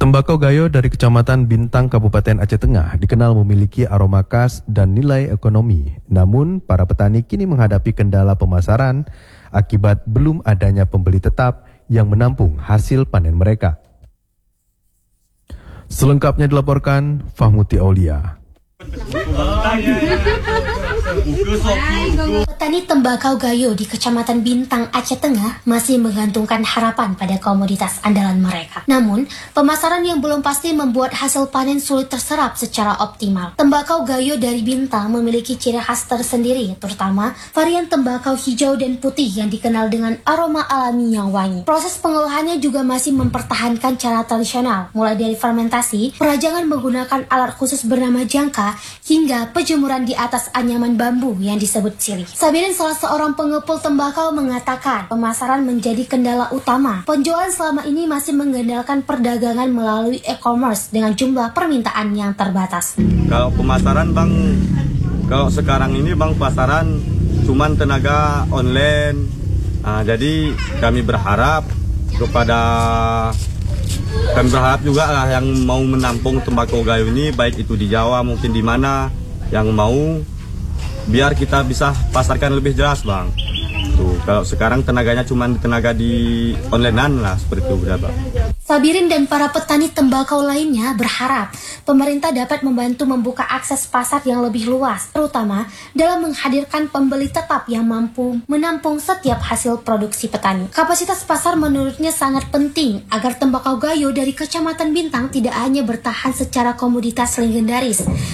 Tembakau gayo dari Kecamatan Bintang, Kabupaten Aceh Tengah dikenal memiliki aroma khas dan nilai ekonomi. Namun, para petani kini menghadapi kendala pemasaran akibat belum adanya pembeli tetap yang menampung hasil panen mereka. Selengkapnya dilaporkan Fahmuti Aulia. Petani tembakau gayo di Kecamatan Bintang, Aceh Tengah masih menggantungkan harapan pada komoditas andalan mereka. Namun, pemasaran yang belum pasti membuat hasil panen sulit terserap secara optimal. Tembakau gayo dari Bintang memiliki ciri khas tersendiri, terutama varian tembakau hijau dan putih yang dikenal dengan aroma alami yang wangi. Proses pengolahannya juga masih mempertahankan cara tradisional, mulai dari fermentasi, perajangan menggunakan alat khusus bernama jangka, hingga penjemuran di atas anyaman bambu yang disebut sirih. Sabirin, salah seorang pengepul tembakau, mengatakan pemasaran menjadi kendala utama. Penjualan selama ini masih mengandalkan perdagangan melalui e-commerce dengan jumlah permintaan yang terbatas. Kalau pemasaran bang, kalau sekarang ini bang pasaran cuman tenaga online. Jadi kami berharap juga lah yang mau menampung tembakau gayo ini, baik itu di Jawa mungkin di mana yang mau, biar kita bisa pasarkan lebih jelas bang. Tuh, kalau sekarang tenaganya cuma tenaga di onlinean lah, seperti itu udah bang. Sabirin dan para petani tembakau lainnya berharap pemerintah dapat membantu membuka akses pasar yang lebih luas, terutama dalam menghadirkan pembeli tetap yang mampu menampung setiap hasil produksi petani. Kapasitas pasar menurutnya sangat penting agar tembakau gayo dari Kecamatan Bintang tidak hanya bertahan secara komoditas legendaris,